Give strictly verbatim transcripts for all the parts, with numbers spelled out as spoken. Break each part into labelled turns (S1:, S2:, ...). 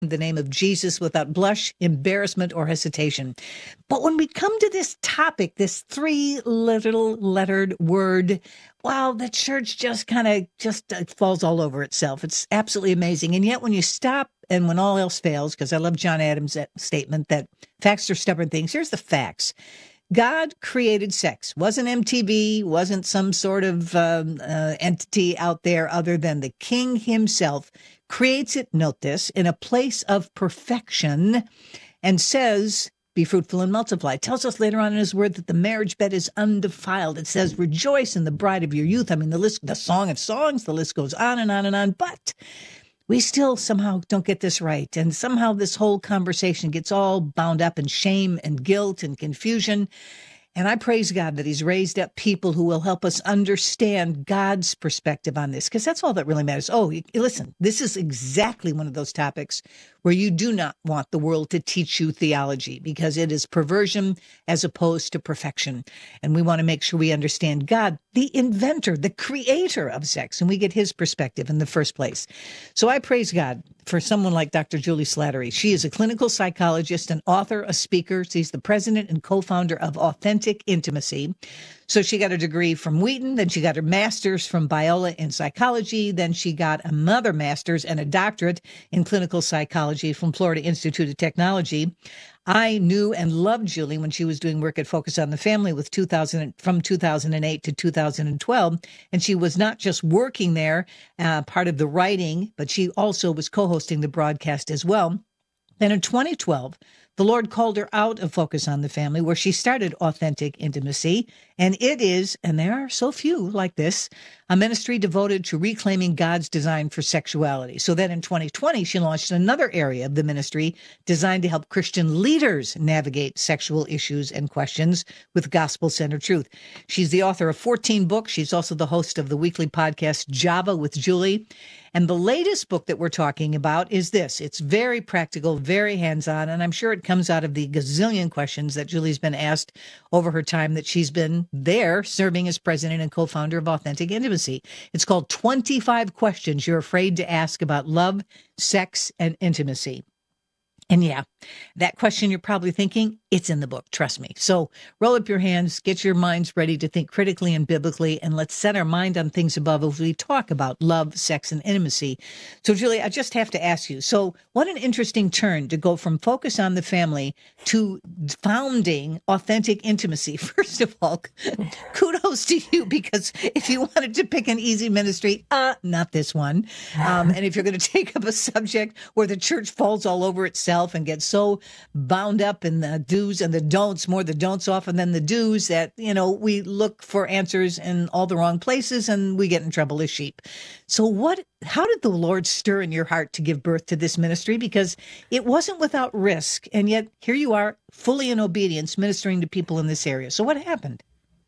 S1: the name of Jesus without blush, embarrassment, or hesitation. But when we come to this topic, this three little lettered word, wow, the church just kind of just uh, falls all over itself. It's absolutely amazing. And yet when you stop and when all else fails, because I love John Adams' statement that facts are stubborn things, here's the facts. God created sex. Wasn't M T V, wasn't some sort of um, uh, entity out there other than the King himself creates it, note this, in a place of perfection and says, be fruitful and multiply. It tells us later on in his word that the marriage bed is undefiled. It says, rejoice in the bride of your youth. I mean, the list, the Song of Songs, the list goes on and on and on, but we still somehow don't get this right. And somehow this whole conversation gets all bound up in shame and guilt and confusion. And I praise God that he's raised up people who will help us understand God's perspective on this, because that's all that really matters. Oh, listen, this is exactly one of those topics where you do not want the world to teach you theology, because it is perversion as opposed to perfection. And we want to make sure we understand God, the inventor, the creator of sex, and we get his perspective in the first place. So I praise God for someone like Doctor Julie Slattery. She is a clinical psychologist, an author, a speaker. She's the president and co-founder of Authentic Intimacy. So she got a degree from Wheaton, then she got her master's from Biola in psychology, then she got another master's and a doctorate in clinical psychology from Florida Institute of Technology. I knew and loved Julie when she was doing work at Focus on the Family with two thousand from two thousand eight to two thousand twelve. And she was not just working there, uh, part of the writing, but she also was co-hosting the broadcast as well. Then in twenty twelve, the Lord called her out of Focus on the Family, where she started Authentic Intimacy. And it is, and there are so few like this, a ministry devoted to reclaiming God's design for sexuality. So then in twenty twenty, she launched another area of the ministry designed to help Christian leaders navigate sexual issues and questions with gospel-centered truth. She's the author of fourteen books. She's also the host of the weekly podcast, Java with Julie. And the latest book that we're talking about is this. It's very practical, very hands-on, and I'm sure it comes out of the gazillion questions that Julie's been asked over her time that she's been there serving as president and co-founder of Authentic Intimacy. It's called twenty-five Questions You're Afraid to Ask About Love, Sex, and Intimacy. And yeah, that question you're probably thinking, it's in the book, trust me. So roll up your hands, get your minds ready to think critically and biblically, and let's set our mind on things above as we talk about love, sex, and intimacy. So Julie, I just have to ask you, so what an interesting turn to go from Focus on the Family to founding Authentic Intimacy. First of all, kudos to you, because if you wanted to pick an easy ministry, uh, not this one. Um, and if you're going to take up a subject where the church falls all over itself and gets so bound up in the do's and the don'ts, more the don'ts often than the do's, that, you know, we look for answers in all the wrong places and we get in trouble as sheep. So what, how did the Lord stir in your heart to give birth to this ministry? Because it wasn't without risk. And yet here you are fully in obedience, ministering to people in this area. So what happened?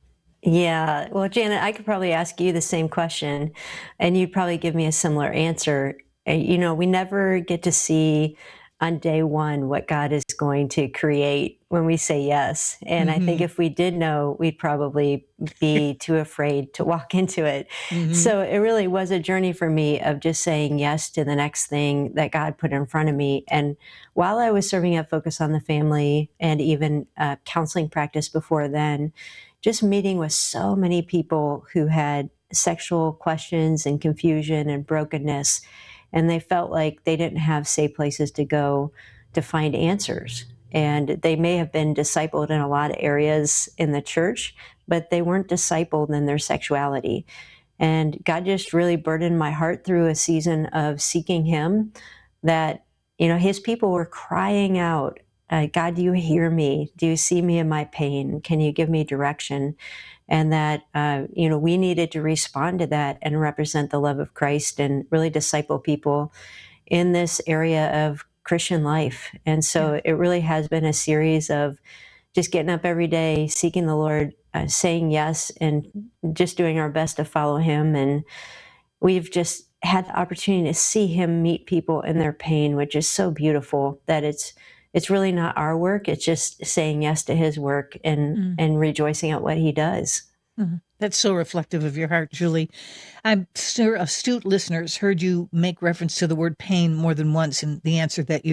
S2: Yeah, well, Janet, I could probably ask you the same question and you'd probably give me a similar answer. You know, we never get to see on day one what God is going to create when we say yes. And mm-hmm. I think if we did know, we'd probably be too afraid to walk into it. Mm-hmm. So it really was a journey for me of just saying yes to the next thing that God put in front of me. And while I was serving at Focus on the Family and even uh, counseling practice before then, just meeting with so many people who had sexual questions and confusion and brokenness, and they felt like they didn't have safe places to go to find answers. And they may have been discipled in a lot of areas in the church, but they weren't discipled in their sexuality. And God just really burdened my heart through a season of seeking Him, that, you know, His people were crying out, uh, God, do you hear me? Do you see me in my pain? Can you give me direction? And that, uh, you know, we needed to respond to that and represent the love of Christ and really disciple people in this area of Christian life. And so it really has been a series of just getting up every day, seeking the Lord, uh, saying yes, and just doing our best to follow Him. And we've just had the opportunity to see Him meet people in their pain, which is so beautiful that it's It's really not our work. It's just saying yes to His work and, mm. and rejoicing at what He does.
S1: Mhm. That's so reflective of your heart, Julie. I'm sure astute listeners heard you make reference to the word pain more than once in the answer that you